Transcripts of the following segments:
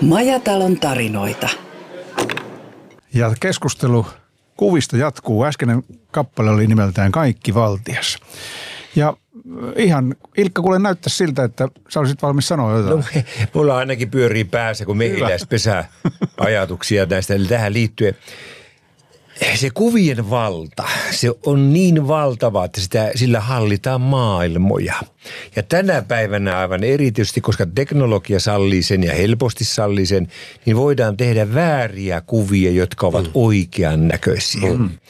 Majatalon tarinoita. Ja keskustelu kuvista jatkuu. Äskeinen kappale oli nimeltään Kaikki valtias. Ja ihan, Ilkka, kuule näyttäisi siltä, että sä olisit valmis sanoa jotain. No, mulla ainakin pyörii päässä, kun mehiläispesä ajatuksia näistä. Eli tähän liittyen se kuvien valta, se on niin valtava, että sillä hallitaan maailmoja. Ja tänä päivänä aivan erityisesti, koska teknologia sallii sen ja helposti sallii sen, niin voidaan tehdä vääriä kuvia, jotka ovat oikean näköisiä.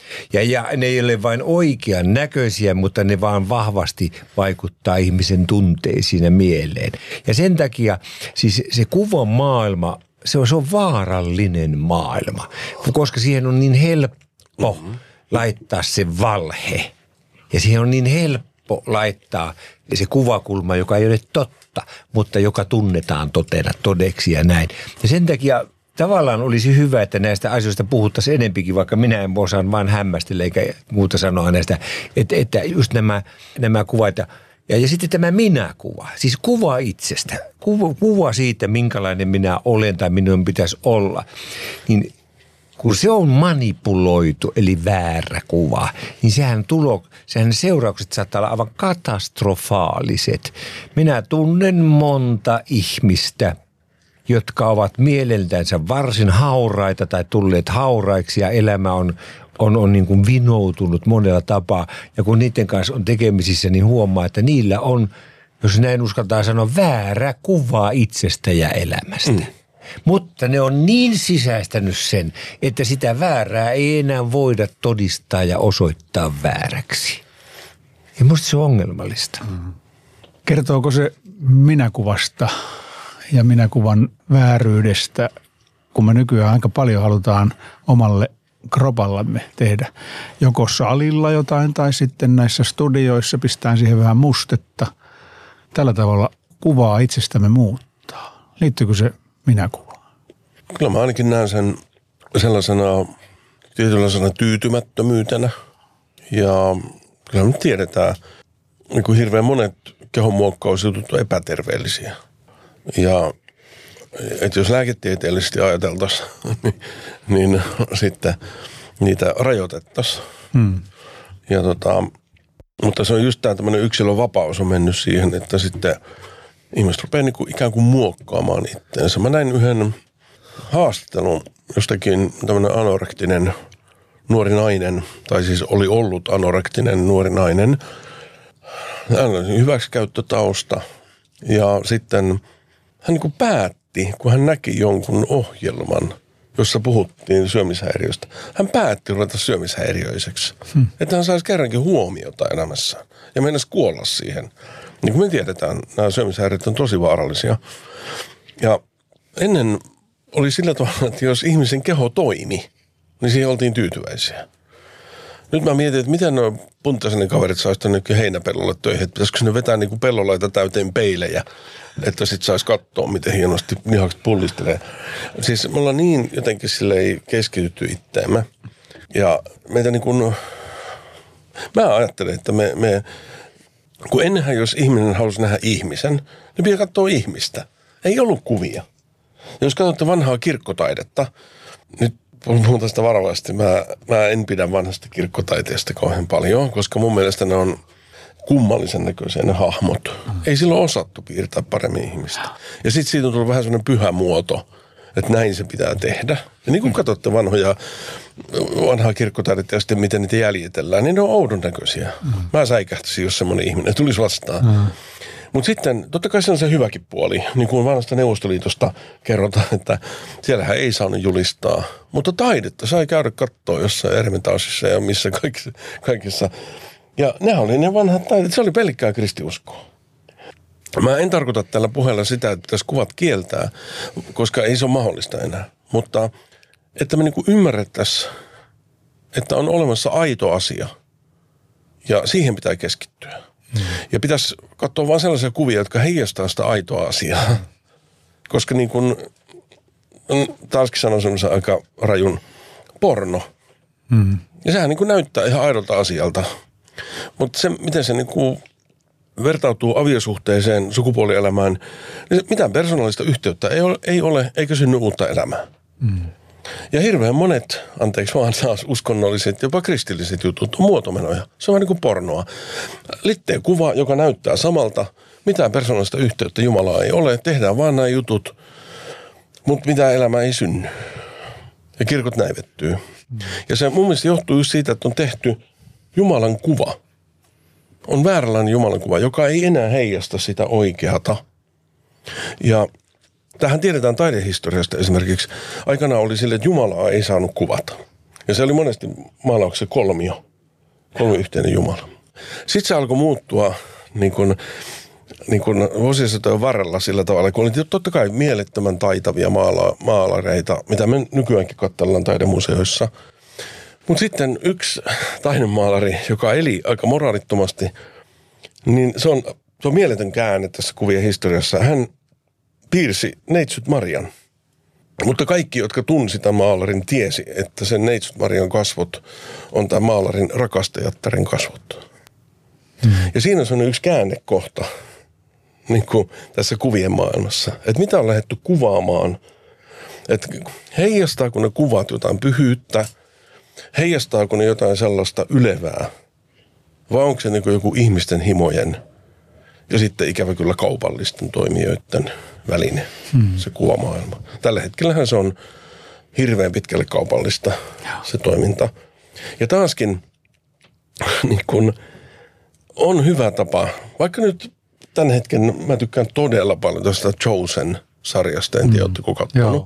Ja ne ei ole vain oikean näköisiä, mutta ne vaan vahvasti vaikuttaa ihmisen tunteisiin ja mieleen. Ja sen takia siis se kuvan maailma, se on vaarallinen maailma, koska siihen on niin helppo laittaa se valhe. Ja siihen on niin helppo laittaa se kuvakulma, joka ei ole totta, mutta joka tunnetaan totena, todeksi ja näin. Ja sen takia tavallaan olisi hyvä, että näistä asioista puhuttaisiin enempikin, vaikka minä en osaan vaan hämmästellä eikä muuta sanoa näistä, että just nämä kuvat. Ja sitten tämä minäkuva, siis kuva itsestä, kuva siitä, minkälainen minä olen tai minun pitäisi olla, niin kun se on manipuloitu, eli väärä kuva, niin sehän seuraukset saattaa olla aivan katastrofaaliset. Minä tunnen monta ihmistä, jotka ovat mieleltänsä varsin hauraita tai tulleet hauraiksi ja elämä on niin kuin vinoutunut monella tapaa. Ja kun niiden kanssa on tekemisissä, niin huomaa, että niillä on, jos näin uskaltaa sanoa, väärä kuva itsestä ja elämästä. Mutta ne on niin sisäistänyt sen, että sitä väärää ei enää voida todistaa ja osoittaa vääräksi. Ja musta se on ongelmallista. Kertooko se minäkuvasta ja minäkuvan vääryydestä, kun me nykyään aika paljon halutaan omalle kropallamme tehdä joko salilla jotain tai sitten näissä studioissa pistään siihen vähän mustetta. Tällä tavalla kuvaa itsestämme muuttaa. Liittyykö se minäkuvaan? Kyllä mä ainakin näen sen sellaisena tietynlaisena tyytymättömyytenä. Ja kyllä me tiedetään, niin kuin hirveän monet kehonmuokkausjutut on epäterveellisiä. Ja että jos lääketieteellisesti ajateltaisiin, niin sitten niitä rajoitettaisiin. Ja mutta se on just tämä tämmöinen yksilönvapaus on mennyt siihen, että sitten ihmiset rupeaa niin kuin ikään kuin muokkaamaan itteensä. Mä näin yhden haastattelun jostakin tämmöinen anorektinen nuori nainen, tai siis oli ollut anorektinen nuori nainen. Hän oli hyväksikäyttötausta ja sitten hän niin kuin päätti, kun hän näki jonkun ohjelman, jossa puhuttiin syömishäiriöistä. Hän päätti ruveta syömishäiriöiseksi. Että hän saisi kerrankin huomiota elämässään ja mennäisi kuolla siihen. Niin kuin me tiedetään, nämä syömishäiriöt on tosi vaarallisia. Ja ennen oli sillä tavalla, että jos ihmisen keho toimi, niin siihen oltiin tyytyväisiä. Nyt mä mietin, että miten nuo puntaisen kaverit saisi tuonne heinäpellolle töihin. Että pitäisikö ne vetää niin kuin pellolaita täyteen peilejä, että sit saisi katsoa, miten hienosti lihakset pullistelee. Siis me ollaan niin jotenkin silleen keskitytty itteemme. Ja meitä niin kuin, mä ajattelen, että me kun ennenhän jos ihminen halusi nähdä ihmisen, niin pitää katsoa ihmistä. Ei ollut kuvia. Ja jos katsotte vanhaa kirkkotaidetta, nyt puhun tästä varovasti, mä en pidä vanhasta kirkkotaiteesta kauhean paljon, koska mun mielestä ne on kummallisen näköisiä ne hahmot. Ei silloin osattu piirtää paremmin ihmistä. Ja sitten siitä on tullut vähän sellainen pyhä muoto, että näin se pitää tehdä. Ja niin kun katsotte vanhaa kirkkotaidetta ja sitten miten niitä jäljitellään, niin ne on oudon näköisiä. Mä säikähtäisin, jos semmoinen ihminen tulisi vastaan. Mutta sitten totta kai se on se hyväkin puoli. Niin kuin vanhasta Neuvostoliitosta kerrotaan, että siellähän ei saanut julistaa. Mutta taidetta sai käydä katsoa jossain Ermitaasissa ja missä kaikissa. Ja ne oli ne vanhat taidot. Se oli pelkkää kristiuskoa. Mä en tarkoita tällä puheella sitä, että pitäisi kuvat kieltää, koska ei se ole mahdollista enää. Mutta että me niinku ymmärrettäisiin, että on olemassa aito asia ja siihen pitää keskittyä. Ja pitäisi katsoa vain sellaisia kuvia, jotka heijastaa sitä aitoa asiaa. Koska niin kuin, taaskin sanon semmoisen aika rajun porno. Ja sehän niin kuin näyttää ihan aidolta asialta. Mutta se, miten se niin kuin vertautuu aviosuhteeseen, sukupuolielämään, niin mitään persoonallista yhteyttä ei ole eikä synny uutta elämää. Ja hirveän monet, anteeksi vaan taas uskonnolliset, jopa kristilliset jutut on muotomenoja. Se on vähän niin kuin pornoa. Litteen kuva, joka näyttää samalta. Mitään persoonallista yhteyttä Jumalaa ei ole. Tehdään vaan nämä jutut, mutta mitään elämää ei synny. Ja kirkot näivettyy. Ja se mun mielestä johtuu just siitä, että on tehty Jumalan kuva. On vääränlainen Jumalan kuva, joka ei enää heijasta sitä oikeata. Ja tähän tiedetään taidehistoriasta esimerkiksi. Aikanaan oli sille, että Jumalaa ei saanut kuvata. Ja se oli monesti maalauksessa kolmiyhteinen Jumala. Sitten se alkoi muuttua niin kuin vuosisatojen varrella sillä tavalla, kun oli totta kai mielettömän taitavia maalareita, mitä me nykyäänkin katsellaan taidemuseoissa. Mutta sitten yksi taidemaalari, joka eli aika moraalittomasti, niin se on mieletön käänne tässä kuvien historiassa. Hän piirsi Neitsyt Marian. Mutta kaikki, jotka tunsi tämän maalarin, tiesi, että sen Neitsyt Marian kasvot on tämän maalarin rakastajattaren kasvot. Ja siinä on yksi käännekohta niin kuin tässä kuvien maailmassa. Että mitä on lähdetty kuvaamaan. Että heijastaako ne kuvat jotain pyhyyttä, heijastaako ne jotain sellaista ylevää, vai onko se niin kuin joku ihmisten himojen ja sitten ikävä kyllä kaupallisten toimijoiden väline, se kuvamaailma. Tällä hetkellähän se on hirveän pitkälle kaupallista se toiminta. Ja taaskin niin kun on hyvä tapa, vaikka nyt tämän hetken mä tykkään todella paljon tästä Chosen-sarjasta, en tiedä, oletteko katsonut.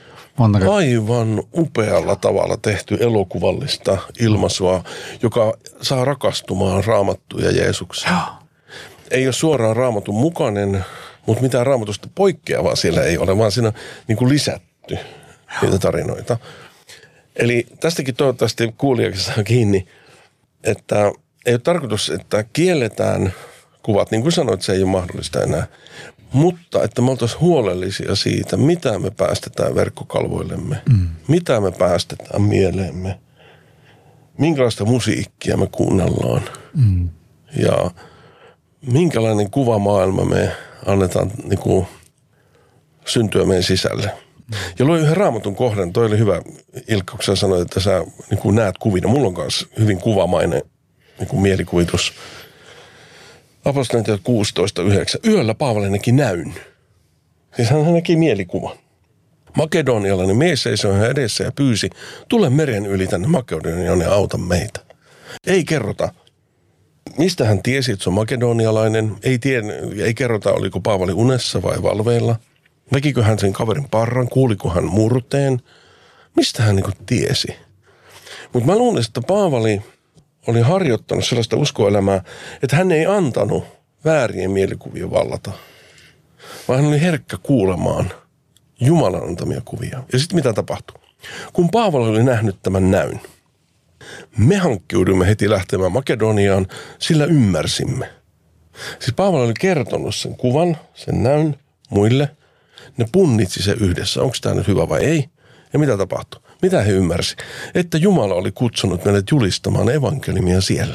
Aivan upealla tavalla tehty elokuvallista ilmaisua, joka saa rakastumaan Raamattuun ja Jeesukseen. Ei ole suoraan Raamatun mukainen, mutta mitään Raamatusta poikkeavaa siellä ei ole, vaan siinä on niin kuin lisätty niitä tarinoita. Eli tästäkin toivottavasti kuulijakin saa kiinni, että ei ole tarkoitus, että kielletään kuvat, niin kuin sanoit, se ei ole mahdollista enää. Mutta että me oltaisiin huolellisia siitä, mitä me päästetään verkkokalvoillemme, mitä me päästetään mieleemme, minkälaista musiikkia me kuunnellaan ja minkälainen kuvamaailma me annetaan niin kuin syntyä meidän sisälle. Ja luin yhden Raamatun kohdan, toi oli hyvä, Ilkka, kun sä sanoit, että sä niin kuin näet kuvina. Mulla on myös hyvin kuvamainen niin kuin mielikuvitus. Apostolien 16.9. Yöllä Paavali näki näyn. Siis hän näki mielikuvan. Makedonialainen mies seisoi hän edessä ja pyysi, tule meren yli tänne Makedoniaan ja auta meitä. Ei kerrota, mistä hän tiesi, että se on makedonialainen. Ei kerrota, oliko Paavali unessa vai valveilla. Näkikö hän sen kaverin parran, kuuliko hän murteen. Mistä hän niin kuin tiesi. Mutta mä luulen, että Paavali oli harjoittanut sellaista uskoelämää, että hän ei antanut väärien mielikuvien vallata, vaan hän oli herkkä kuulemaan Jumalan antamia kuvia. Ja sitten mitä tapahtui? Kun Paavali oli nähnyt tämän näyn, me hankkiudumme heti lähtemään Makedoniaan, sillä ymmärsimme. Siis Paavali oli kertonut sen kuvan, sen näyn muille. Ne punnitsi se yhdessä, onko tämä nyt hyvä vai ei. Ja mitä tapahtui? Mitä he ymmärsi? Että Jumala oli kutsunut meidät julistamaan evankeliumia siellä.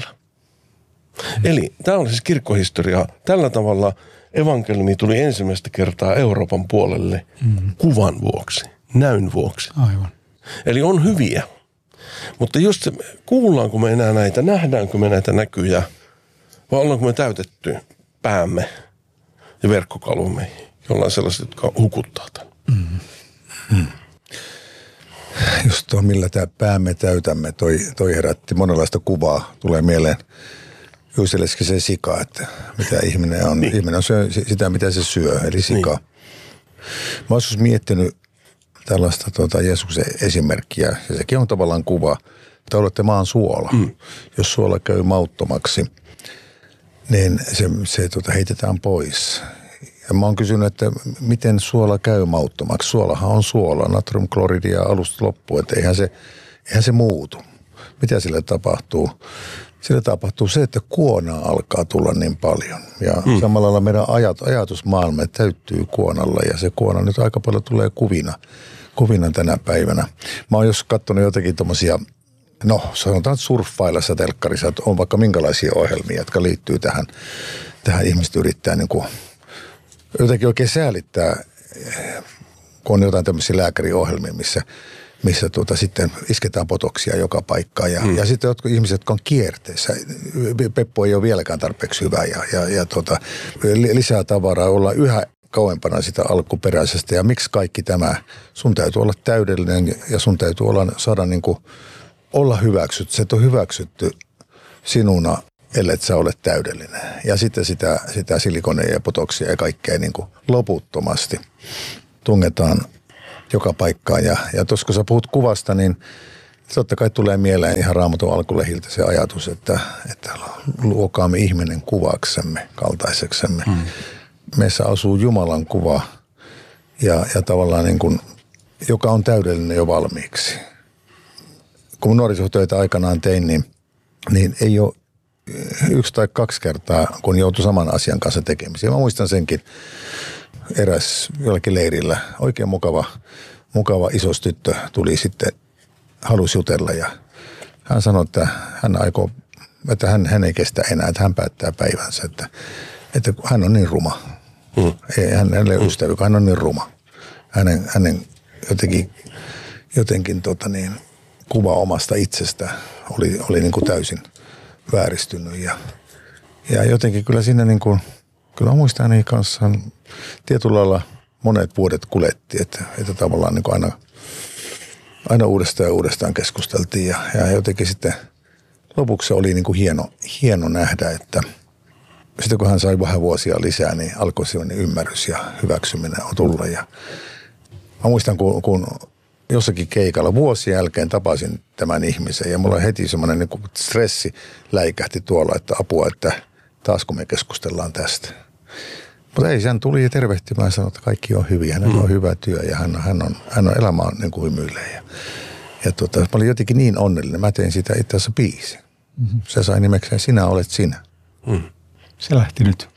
Eli tämä on siis kirkkohistoria. Tällä tavalla evankeliumi tuli ensimmäistä kertaa Euroopan puolelle kuvan vuoksi, näyn vuoksi. Aivan. Eli on hyviä. Mutta just se, kuullaanko me enää näitä, nähdäänkö me näitä näkyjä, vai ollaanko me täytetty päämme ja verkkokalvomme jollain sellaiset, jotka hukuttaa tämän. Just tuo, millä tämä päämme täytämme, toi herätti monenlaista kuvaa. Tulee mieleen Juiseleskin se sika, että mitä ihminen on. Niin. Ihminen on sitä, mitä se syö, eli sika. Niin. Mä olisin miettinyt tällaista Jeesuksen esimerkkiä, ja sekin on tavallaan kuva. Te olette maan suola. Jos suola käy mauttomaksi, niin se heitetään pois. Ja mä oon kysynyt, että miten suola käy mauttomaksi. Suolahan on suola, natriumkloridia alusta loppuun, että eihän se muutu. Mitä sille tapahtuu? Sille tapahtuu se, että kuonaa alkaa tulla niin paljon. Ja samalla lailla meidän ajatusmaailma täyttyy kuonalla, ja se kuona nyt aika paljon tulee kuvina tänä päivänä. Mä oon jos katsonut jotakin tommosia No sanotaan surffailassa telkkarissa, että on vaikka minkälaisia ohjelmia, jotka liittyy tähän ihmiset yrittää niin kuin jotenkin oikein säälittää, kun on jotain tämmöisiä lääkäriohjelmia, missä sitten isketään potoksia joka paikkaan. Ja sitten jotkut ihmiset, jotka on kierteessä. Peppo ei ole vieläkään tarpeeksi hyvä ja lisää tavaraa, ollaan yhä kauempana sitä alkuperäisestä. Ja miksi kaikki tämä? Sun täytyy olla täydellinen ja sun täytyy saada niin kuin olla hyväksytty. Se on hyväksytty sinuna, ellei sä ole täydellinen. Ja sitten sitä silikoneja ja potoksia ja kaikkea niin kuin loputtomasti tungetaan joka paikkaan. Ja tuossa kun sä puhut kuvasta, niin totta kai tulee mieleen ihan Raamatun alkulehiltä se ajatus, että luokaamme ihminen kuvaksemme, kaltaiseksemme. Meissä asuu Jumalan kuva ja tavallaan niin kuin, joka on täydellinen jo valmiiksi. Kun nuorisotyötä aikanaan tein, niin ei ole 1 tai 2 kertaa, kun joutui saman asian kanssa tekemisiin. Mä muistan senkin eräs jollakin leirillä. Oikein mukava isostyttö tuli sitten, halusi jutella ja hän sanoi, että hän ei kestä enää, että hän päättää päivänsä, että hän on niin ruma. Ei, hän ei ole ystävä, hän on niin ruma. Hänen jotenkin kuva omasta itsestä oli niin kuin täysin vääristynyt ja jotenkin kyllä siinä niin kuin, kyllä muistan hänen kanssaan tietyllä lailla monet vuodet kulettiin, että tavallaan niin kuin aina uudestaan ja uudestaan keskusteltiin ja jotenkin sitten lopuksi oli niin kuin hieno nähdä, että sitten kun hän sai vähän vuosia lisää, niin alkoi sellainen ymmärrys ja hyväksyminen tulla ja mä muistan, kun jossakin keikalla vuosien jälkeen tapasin tämän ihmisen ja mulla heti semmoinen niin kuin stressi läikähti tuolla, että apua, että taas kun me keskustellaan tästä. Mutta ei, hän tuli tervehtimään ja sanoi, että kaikki on hyviä, hänellä on hyvä työ ja hän on elämä on niin kuin hymyilee. Ja mä olin jotenkin niin onnellinen, mä tein sitä itse asiassa biisi. Se sai nimekseen Sinä olet sinä. Se lähti nyt.